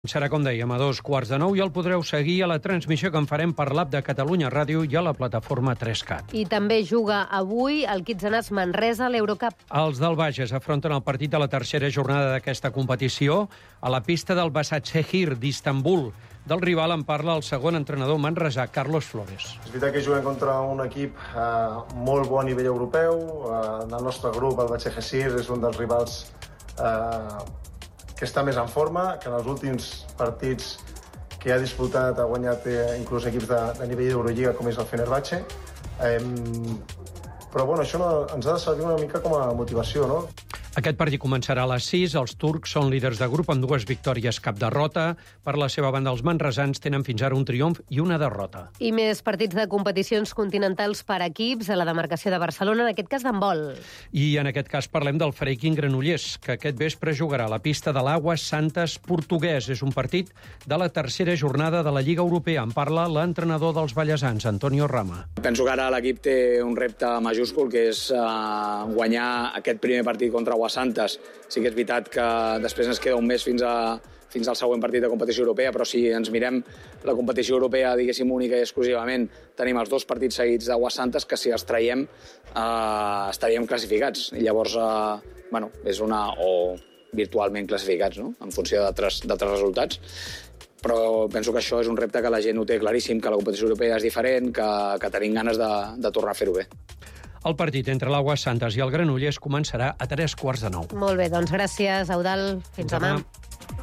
Serà, com dèiem, a 2:15 i el podreu seguir a la transmissió que en farem per l'app de Catalunya Ràdio i a la plataforma 3Cat. I també juga avui el Kitsenàs Manresa a l'Eurocup. Els del Bages afronten el partit de la tercera jornada d'aquesta competició a la pista del Başakşehir d'Istanbul. Del rival en parla el segon entrenador manresà, Carlos Flores. És veritat que juguem contra un equip molt bo a nivell europeu. Del nostre grup, el Başakşehir, és un dels rivals que està més en forma, que en els últims partits que ha disputat ha guanyat inclús equips de nivell d'Eurolliga, com és el Fenerbahçe. Però bueno, això ens ha de servir una mica com a motivació, no? Aquest partit començarà a les 6. Els turcs són líders de grup amb 2 victòries, cap derrota. Per la seva banda, els manresans tenen fins ara un triomf i una derrota. I més partits de competicions continentals per equips a la demarcació de Barcelona, en aquest cas d'handbol. I en aquest cas parlem del Freiking Granollers, que aquest vespre jugarà a la pista de l'Aguas Santas portuguès. És un partit de la tercera jornada de la Lliga Europea. En parla l'entrenador dels ballesans, Antonio Rama. Penso que ara l'equip té un repte majúscul, que és guanyar aquest primer partit contra Aguas Santas. Sí que és veritat que després ens queda un mes fins al següent partit de competició europea, però si ens mirem la competició europea, diguéssim, única i exclusivament, tenim els 2 partits seguits d'Aguas Santas que si els traiem estaríem classificats. I llavors, és o virtualment classificats, no?, en funció d'altres resultats. Però penso que això és un repte que la gent ho té claríssim, que la competició europea és diferent, que tenim ganes de tornar a fer-ho bé. El partit entre l'Aguas Santas i el Granollers començarà a 9:15. Molt bé, doncs gràcies, Eudald. Fins demà.